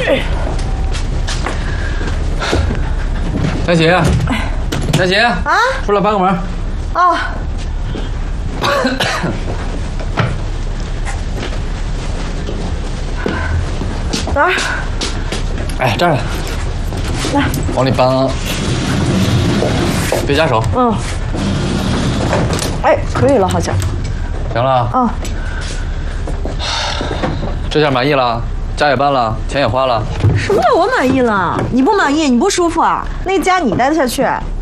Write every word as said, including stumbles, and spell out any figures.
佳琪，佳琪啊，出来帮个忙。 哦。哪儿？ 哎，这儿来。 来， 往里搬，别夹手。 嗯。哎，可以了，好像。 行了。 嗯。 这下满意了，家也搬了，钱也花了。 什么叫我满意了？你不满意，你不舒服啊？那家你待得下去？